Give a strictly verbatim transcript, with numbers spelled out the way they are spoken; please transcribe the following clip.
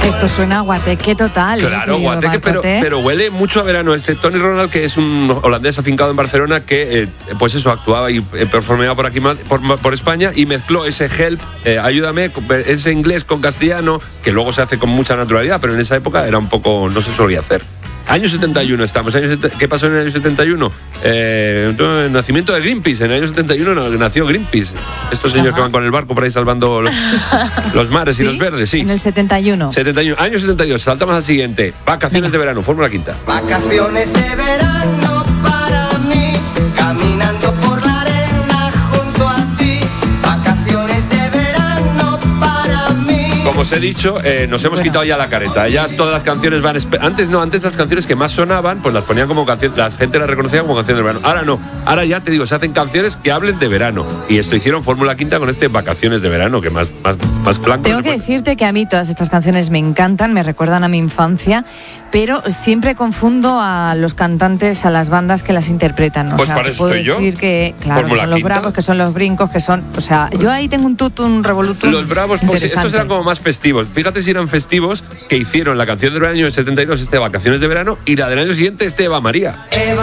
Esto suena a guateque total. Claro, ¿eh, guateque, pero, pero huele mucho a verano. Este Tony Ronald, que es un holandés afincado en Barcelona, que eh, pues eso, actuaba y eh, performeaba por aquí, por, por España, y mezcló ese help, eh, ayúdame, ese inglés con castellano, que luego se hace con mucha naturalidad, pero en esa época era un poco, no se solía hacer. Año setenta y uno estamos. Año, ¿qué pasó en el año setenta y uno? Eh, el nacimiento de Greenpeace. En el año setenta y uno nació Greenpeace. Estos señores Ajá. que van con el barco por ahí salvando los, los mares ¿Sí? y los verdes, sí. En el setenta y uno. setenta y uno. Año setenta y dos. Saltamos al siguiente. Vacaciones Venga. de verano. Fórmula Quinta. Vacaciones de verano para mí. Caminando por la arena junto a ti. Vacaciones de verano para mí. Como os he dicho, eh, nos hemos bueno. quitado ya la careta. Ya todas las canciones van... Antes no, antes las canciones que más sonaban, pues las ponían como canciones, la gente las reconocía como canciones de verano. Ahora no, ahora ya te digo, se hacen canciones que hablen de verano. Y esto hicieron Fórmula Quinta con este Vacaciones de verano, que más, más, más blanco. Tengo que decirte que a mí todas estas canciones me encantan, me recuerdan a mi infancia, pero siempre confundo a los cantantes, a las bandas que las interpretan. O pues sea, para eso puedo estoy yo. decir que, claro, Fórmula que son los Quinta. bravos, que son los brincos, que son... O sea, yo ahí tengo un tutum revolutum. Los bravos, pues, estos eran como más festivos. Fíjate si eran festivos, que hicieron la canción del año setenta y dos, este Vacaciones de verano, y la del año siguiente, este Eva María. Eva